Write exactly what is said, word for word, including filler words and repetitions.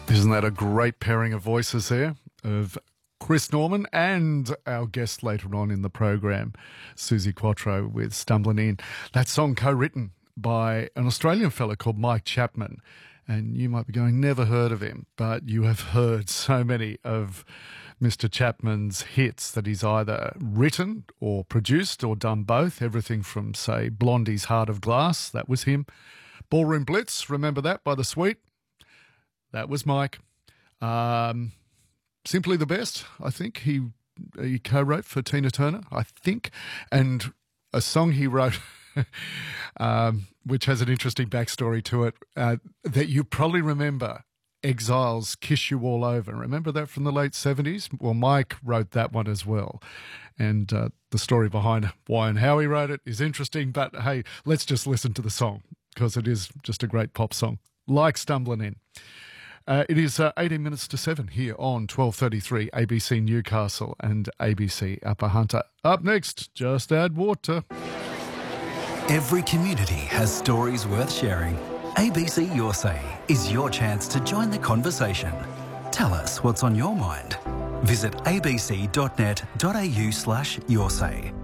Isn't that a great pairing of voices there of Chris Norman and our guest later on in the program, Suzi Quatro, with Stumbling In. That song co-written by an Australian fella called Mike Chapman. And you might be going, never heard of him, but you have heard so many of Mister Chapman's hits that he's either written or produced or done both. Everything from, say, Blondie's Heart of Glass, that was him. Ballroom Blitz, remember that, by The Sweet? That was Mike. Um, Simply the Best, I think he he co-wrote for Tina Turner, I think. And a song he wrote, um, which has an interesting backstory to it, uh, that you probably remember, Exiles, Kiss You All Over. Remember that from the late seventies? Well, Mike wrote that one as well. And uh, the story behind why and how he wrote it is interesting. But hey, let's just listen to the song because it is just a great pop song, like Stumbling In. Uh, it is uh, eighteen minutes to seven here on twelve thirty-three A B C Newcastle and A B C Upper Hunter. Up next, Just Add Water. Every community has stories worth sharing. A B C Your Say is your chance to join the conversation. Tell us what's on your mind. Visit abc.net.au slash your say.